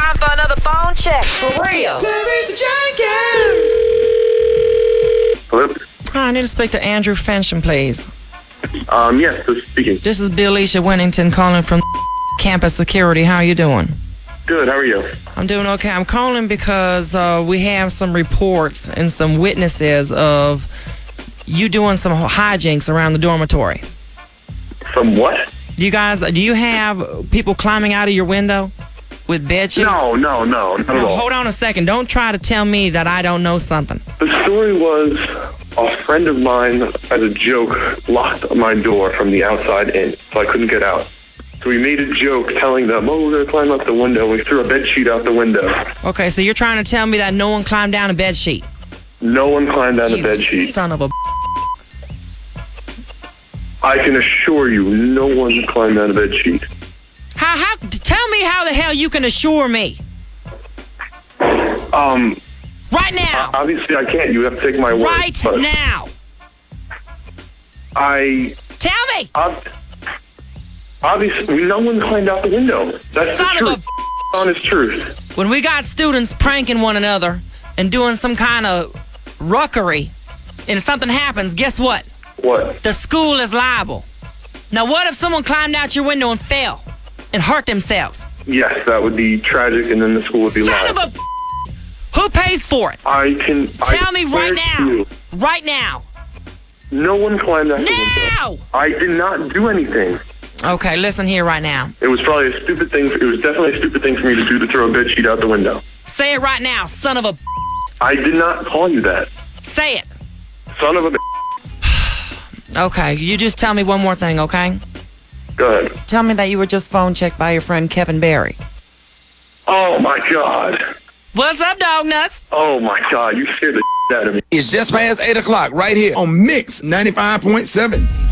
time for another phone check. For real. Clarice Jenkins. Hello? Hi, I need to speak to Andrew Fensham, please. Yes, who's speaking? This is Billisha Winnington calling from Campus Security. How are you doing? Good, how are you? I'm doing okay. I'm calling because we have some reports and some witnesses of you doing some hijinks around the dormitory. From what? Do you have people climbing out of your window with bed sheets? No, not at all. Hold on a second. Don't try to tell me that I don't know something. The story was a friend of mine, as a joke, locked my door from the outside in, so I couldn't get out. So we made a joke telling them, we're going to climb out the window. We threw a bed sheet out the window. Okay, so you're trying to tell me that no one climbed down a bed sheet? No one climbed down a bed sheet. Son of a... I can assure you, no one climbed down a bed sheet. How? Tell me how the hell you can assure me. Right now. Obviously, I can't. You have to take my word. Right now. Tell me. Obviously, no one climbed out the window. That's Son the truth. of Honest truth. When we got students pranking one another and doing some kind of ruckery, and something happens, guess what? What? The school is liable. Now, what if someone climbed out your window and fell and hurt themselves? Yes, that would be tragic, and then the school would be liable. Son of a... Who pays for it? Tell me right now. Right now. No one climbed out the Now! window. I did not do anything. Okay, listen here right now. It was probably a stupid thing. It was definitely a stupid thing for me to do, to throw a bed sheet out the window. Say it right now, son of a... I did not call you that. Say it. Son of a... Okay, you just tell me one more thing, okay? Go ahead. Tell me that you were just phone checked by your friend Kevin Barry. Oh, my God. What's up, dog nuts? Oh, my God. You scared the out of me. It's just past 8 o'clock right here on Mix 95.7.